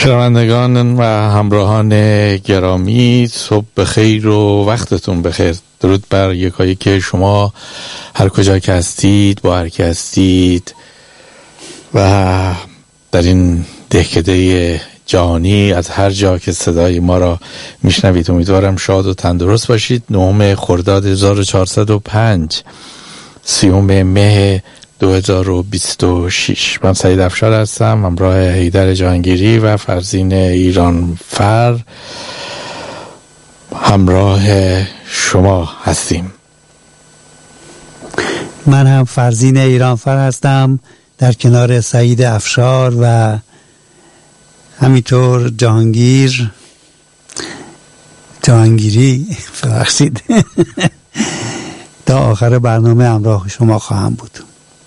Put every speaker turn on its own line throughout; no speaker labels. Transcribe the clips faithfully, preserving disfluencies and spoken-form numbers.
شنوندگان و همراهان گرامی، صبح بخیر و وقتتون بخیر. درود بر یکایی که شما هر کجا که هستید، با هر که هستید و در این دهکده جهانی از هر جا که صدای ما را میشنوید. امیدوارم شاد و تندرست باشید. نهم خرداد هزار و چهارصد و پنج، سیوم مه دو هزار و بیست و شش. من سعید افشار هستم، همراه حیدر جهانگیری و فرزین ایرانفر همراه شما هستیم.
من هم فرزین ایرانفر هستم در کنار سعید افشار و همینطور جهانگیر جهانگیری ببخشید تا آخر برنامه همراه شما خواهم بود.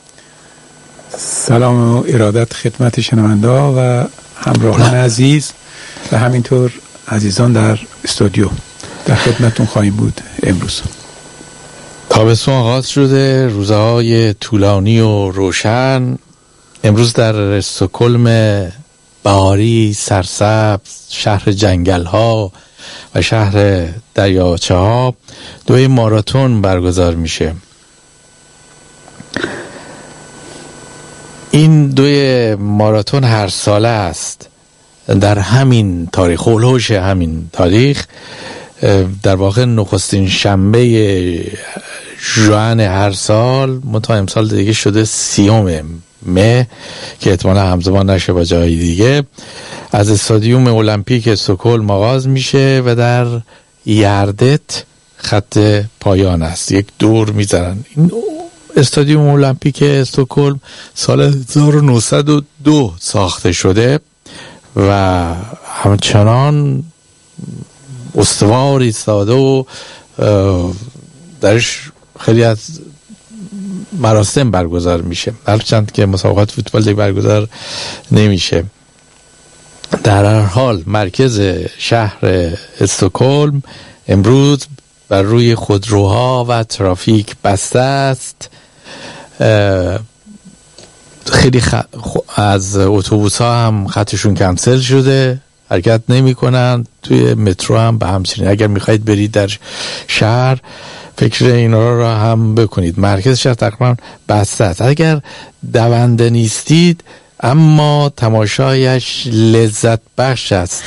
سلام و ارادت خدمت شنونده و همراهان عزیز و همینطور عزیزان در استودیو، در خدمتون خواهیم بود. امروز
تابستون آغاز شده، روزهای طولانی و روشن. امروز در استکهلم بهاری سرسبز، شهر جنگل ها و شهر دریاچه ها، دوی ماراتون برگزار میشه. این دوی ماراتون هر ساله است در همین تاریخ، هولوش همین تاریخ، در واقع نخستین شنبه ژوئن هر سال، منتها امسال دیگه شده سیوم مه که احتمالا همزمان نشه با جای دیگه، از استادیوم المپیک استکهلم آغاز میشه و در یردت خط پایان است. یک دور میزنن. این استادیوم المپیک استکهلم سال هزار و نهصد و دو ساخته شده و همچنان استوار ایستاده و درش خیلی از مراسم برگزار میشه، هرچند که مسابقات فوتبال دیگه برگزار نمیشه. در هر حال مرکز شهر استکهلم امروز بر روی خودروها و ترافیک بسته است. خیلی خ... از اتوبوس ها هم خطشون کنسل شده، حرکت نمی کنن. توی مترو هم به همچنین. اگر میخواید برید در شهر فکر اینا را هم بکنید. مرکز شهر تقریبا بسته است. اگر دونده نیستید اما تماشایش لذت بخش است.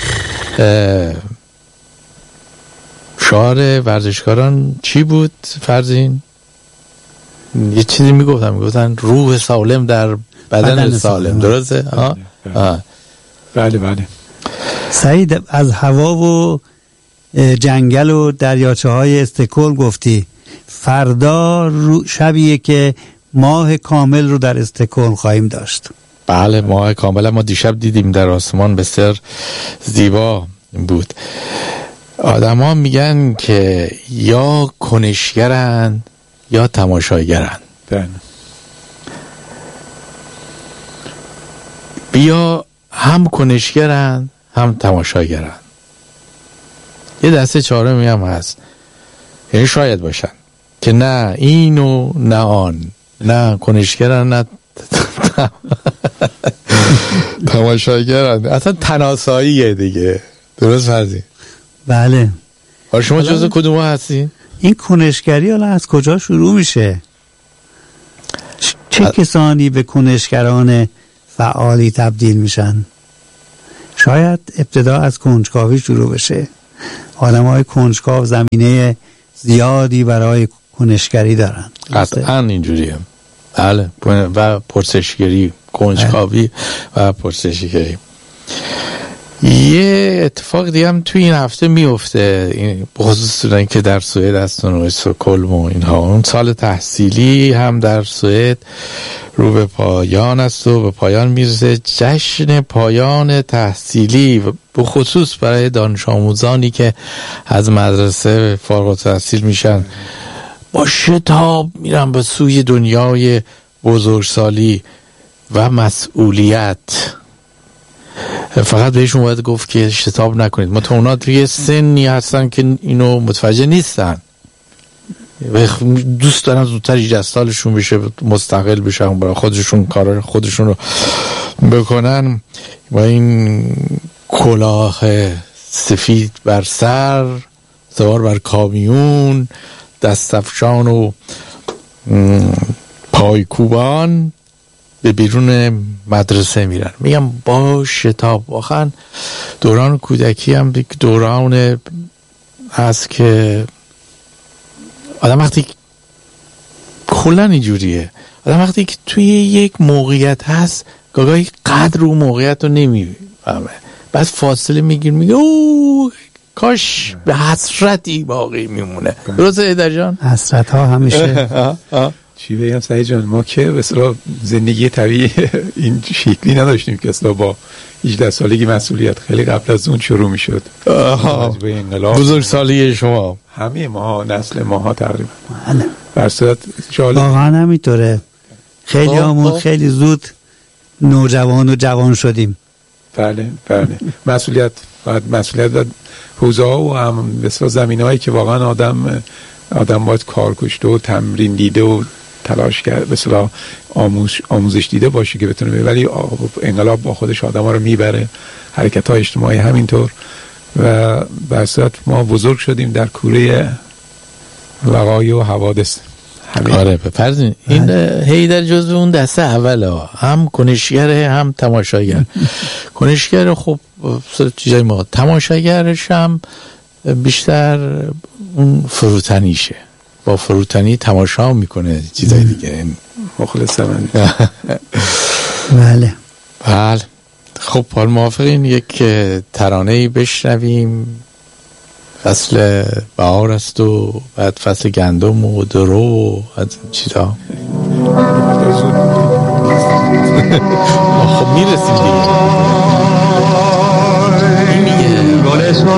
شعار ورزشکاران چی بود فرزین؟ یه چیزی میگفتن میگفتن روح سالم در بدن, بدن سالم. درسته؟
بله بله. بله بله.
سعید، از هوا و جنگل و دریاچه های استکهلم گفتی. فردا شبیه که ماه کامل رو در استکهلم خواهیم داشت.
بله، ماه کامل ما دیشب دیدیم در آسمان، بسیار زیبا بود. آدم ها میگن که یا کنشگرن یا تماشاگرن.
بله.
بیا هم کنشگرن هم تماشاگرن. یه دسته چهارمی هم هست، یعنی شاید باشن که نه این و نه آن، نه کنشگرن نه تماشاگرن. اصلا تناساییه دیگه. درست فرزی؟
بله.
آره، شما جزو کدوم هستی؟
این کنشگری حالا از کجا شروع میشه؟ چه ا... کسانی به کنشگران فعالی تبدیل میشن؟ شاید ابتدا از کنجکاوی شروع بشه. آدم های کنجکاو زمینه زیادی برای کنشگری دارن.
قطعا اینجوریه. بله. و پرسشگری، کنجکاوی و پرسشگری. یه اتفاق دیگه هم توی این هفته میفته، این بخصوص این که در سوئد هستن و استکهلم و اینها. اون سال تحصیلی هم در سوئد رو به پایان است و به پایان میرسه. جشن پایان تحصیلی به خصوص برای دانش آموزانی که از مدرسه فارغ التحصیل میشن، با شتاب میرن به سوی دنیای بزرگسالی و مسئولیت. فقط بهشون باید گفت که شتاب نکنید. متونا توی سنی هستن که اینو متوجه نیستن، دوست دارن زودتر هجده سالشون بشه، مستقل بشن، برای خودشون کار خودشون رو بکنن. و این کلاه سفید بر سر، سوار بر کامیون، دستفشان و پایکوبان به بیرون مدرسه میرن. میگم با شتاب. واقعا دوران کودکی هم دوران هست که آدم وقتی کلا اینجوریه، آدم وقتی که توی یک موقعیت هست گاهی قدر اون موقعیت رو نمیفهمه، بعد فاصله میگیر میگه اوه کاش به حسرتی باقی میمونه. درسته ایدر جان؟
حسرت ها همیشه.
چی بگم سعید جان، ما که به اصطلاح زندگی طبیعی این شکلی نداشتیم که اصطلاح با هجده سالگی مسئولیت خیلی قبل از اون شروع میشد.
بزرگ سالی شما
همه ما نسل ماها تقریبا
بله.
در صورت جالب
واقعا همینطوره. خیلی همون خیلی زود نوجوان و جوان شدیم.
بله بله. مسئولیت باید مسئولیت و حوزه ها و هم مثلا زمینه هایی که واقعا آدم آدم باید کار کشته و تمرین دیده و تلاش کرد، مثلا آموزش آموزش دیده باشه که بتونه بره. ولی انقلاب با خودش آدم ها رو میبره، حرکت های اجتماعی همینطور، و به صورت ما بزرگ شدیم در کوره وقایع و حوادث.
آره بپردین این هیدر جزو اون دسته اوله ها، هم کنشگره هم تماشاگر. کنشگر خب چیزای ما، تماشاگرش هم بیشتر اون فروتنیشه، با فروتنی تماشا میکنه چیزای دیگه.
مخلص من.
بله
بله. خب حال موافقین یک ترانه‌ای بشنویم؟ فصل بهار است و بعد فصل گندم و درو و از چیزا. خب میرسیم دیگه.